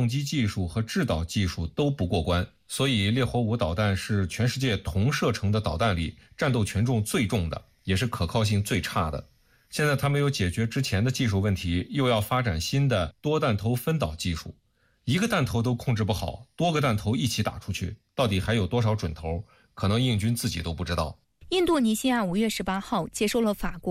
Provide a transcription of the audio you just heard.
动机技术和制导技术都不过关，所以烈火5导弹是全世界同射程的导弹里战斗权重最重的，也是可靠性最差的。现在它没有解决之前的技术问题，又要发展新的多弹头分导技术，一个弹头都控制不好，多个弹头一起打出去，到底还有多少准头，可能印军自己都不知道。 印度尼西亚5月18号接收了法国